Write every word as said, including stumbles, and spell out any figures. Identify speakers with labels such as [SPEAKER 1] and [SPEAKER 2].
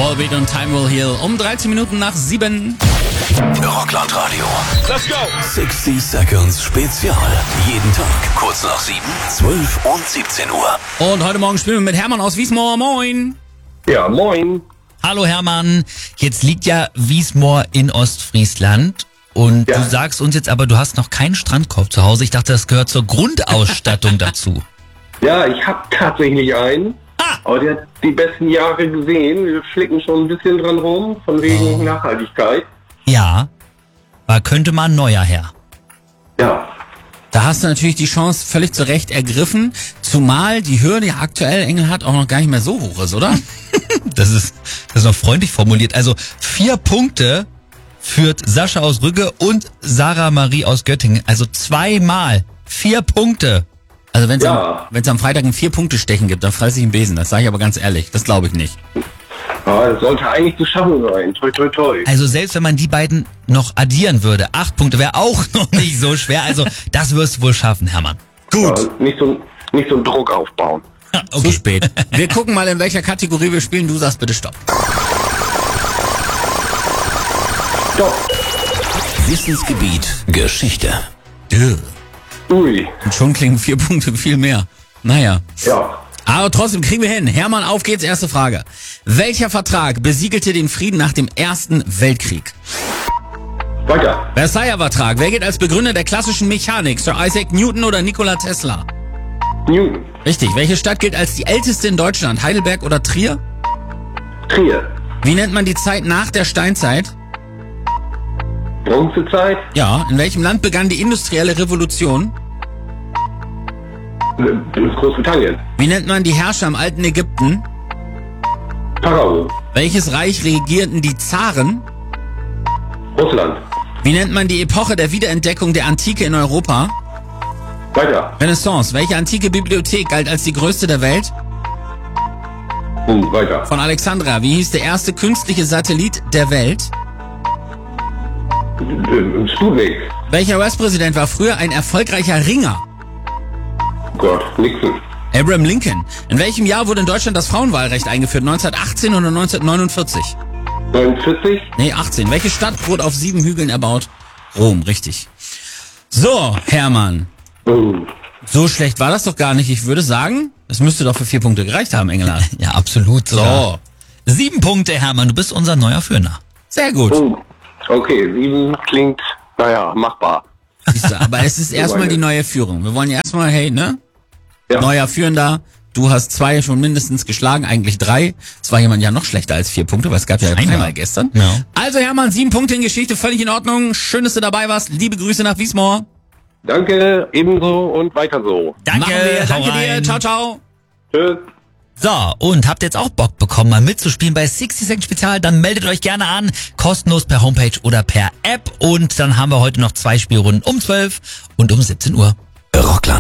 [SPEAKER 1] Volbeat und Time Will Heal um dreizehn Minuten nach sieben.
[SPEAKER 2] Rockland Radio. Let's go. sechzig Seconds Spezial. Jeden Tag kurz nach sieben, zwölf und siebzehn Uhr.
[SPEAKER 1] Und heute Morgen spielen wir mit Hermann aus Wiesmoor. Moin.
[SPEAKER 3] Ja, moin.
[SPEAKER 4] Hallo Hermann, jetzt liegt ja Wiesmoor in Ostfriesland und
[SPEAKER 3] Ja.
[SPEAKER 4] du sagst uns jetzt aber, du hast noch keinen Strandkorb zu Hause. Ich dachte, das gehört zur Grundausstattung dazu.
[SPEAKER 3] Ja, ich habe tatsächlich einen.
[SPEAKER 4] Ah.
[SPEAKER 3] Aber der hat die besten Jahre gesehen. Wir flicken schon ein bisschen dran rum, von wegen
[SPEAKER 4] Oh.
[SPEAKER 3] Nachhaltigkeit.
[SPEAKER 4] Ja, aber könnte mal ein neuer her.
[SPEAKER 3] Ja.
[SPEAKER 1] Da hast du natürlich die Chance völlig zu Recht ergriffen, zumal die Hürde ja aktuell Engel hat auch noch gar nicht mehr so hoch ist, oder?
[SPEAKER 4] Das ist, das ist noch freundlich formuliert. Also vier Punkte führt Sascha aus Rügge und Sarah Marie aus Göttingen. Also zweimal vier Punkte.
[SPEAKER 1] Also wenn es
[SPEAKER 3] Ja.
[SPEAKER 1] am, wenn's am Freitag ein Vier-Punkte-Stechen gibt, dann fress ich einen Besen. Das sage ich aber ganz ehrlich. Das glaube ich nicht.
[SPEAKER 3] Aber das sollte eigentlich zu schaffen sein. Toi, toi, toi.
[SPEAKER 4] Also selbst wenn man die beiden noch addieren würde, acht Punkte wäre auch noch nicht so schwer. Also das wirst du wohl schaffen, Hermann.
[SPEAKER 1] Gut.
[SPEAKER 3] Ja, nicht, so, nicht so einen Druck aufbauen.
[SPEAKER 1] Zu spät. Wir gucken mal, in welcher Kategorie wir spielen. Du sagst bitte Stopp.
[SPEAKER 3] Stopp.
[SPEAKER 2] Wissensgebiet Geschichte.
[SPEAKER 3] Ui.
[SPEAKER 1] Und schon klingen vier Punkte viel mehr. Naja.
[SPEAKER 3] Ja.
[SPEAKER 1] Aber trotzdem kriegen wir hin. Hermann, auf geht's. Erste Frage. Welcher Vertrag besiegelte den Frieden nach dem Ersten Weltkrieg?
[SPEAKER 3] Weiter.
[SPEAKER 1] Versailler Vertrag. Wer gilt als Begründer der klassischen Mechanik? Sir Isaac Newton oder Nikola Tesla?
[SPEAKER 3] Newton.
[SPEAKER 1] Richtig. Welche Stadt gilt als die älteste in Deutschland? Heidelberg oder Trier?
[SPEAKER 3] Trier.
[SPEAKER 1] Wie nennt man die Zeit nach der Steinzeit?
[SPEAKER 3] Bronzezeit.
[SPEAKER 1] Ja. In welchem Land begann die industrielle Revolution?
[SPEAKER 3] Äh, Großbritannien.
[SPEAKER 1] Wie nennt man die Herrscher im alten Ägypten?
[SPEAKER 3] Pharao.
[SPEAKER 1] Welches Reich regierten die Zaren?
[SPEAKER 3] Russland.
[SPEAKER 1] Wie nennt man die Epoche der Wiederentdeckung der Antike in Europa?
[SPEAKER 3] Weiter.
[SPEAKER 1] Renaissance. Welche antike Bibliothek galt als die größte der Welt?
[SPEAKER 3] Hm, weiter.
[SPEAKER 1] Von Alexandria. Wie hieß der erste künstliche Satellit der Welt?
[SPEAKER 3] Äh, Sputnik.
[SPEAKER 1] Welcher U S-Präsident war früher ein erfolgreicher Ringer?
[SPEAKER 3] Oh Gott, Nixon.
[SPEAKER 1] Abraham Lincoln. In welchem Jahr wurde in Deutschland das Frauenwahlrecht eingeführt? neunzehnhundertachtzehn oder neunzehnhundertneunundvierzig?
[SPEAKER 3] neunundvierzig.
[SPEAKER 1] Nee, achtzehn. Welche Stadt wurde auf sieben Hügeln erbaut? Rom, richtig. So, Hermann.
[SPEAKER 3] Oh.
[SPEAKER 1] So schlecht war das doch gar nicht. Ich würde sagen, das müsste doch für vier Punkte gereicht haben, Engelhardt.
[SPEAKER 4] Ja, absolut.
[SPEAKER 1] So,
[SPEAKER 4] Sieben Punkte, Hermann. Du bist unser neuer Führer.
[SPEAKER 1] sehr gut.
[SPEAKER 3] Oh. Okay, sieben klingt, naja, machbar.
[SPEAKER 1] Siehst du, aber es ist erstmal die neue Führung. Wir wollen ja erstmal, hey, ne?
[SPEAKER 3] Ja.
[SPEAKER 1] Neuer Führender. Du hast zwei schon mindestens geschlagen, eigentlich drei. Es war jemand ja noch schlechter als vier Punkte, weil es gab ja
[SPEAKER 4] Scheinbar.
[SPEAKER 1] dreimal gestern.
[SPEAKER 4] Ja.
[SPEAKER 1] Also Hermann, sieben Punkte in Geschichte, völlig in Ordnung. Schön, dass du dabei warst. Liebe Grüße nach Wiesmoor.
[SPEAKER 3] Danke, ebenso und weiter so.
[SPEAKER 4] Danke,
[SPEAKER 1] Machen wir.
[SPEAKER 4] hau
[SPEAKER 1] Danke dir.
[SPEAKER 4] rein.
[SPEAKER 1] Ciao, ciao.
[SPEAKER 3] Tschüss.
[SPEAKER 4] So, und habt ihr jetzt auch Bock bekommen, mal mitzuspielen bei sechzig Seconds Spezial? Dann meldet euch gerne an, kostenlos per Homepage oder per App. Und dann haben wir heute noch zwei Spielrunden um zwölf und um siebzehn Uhr.
[SPEAKER 2] Rockland.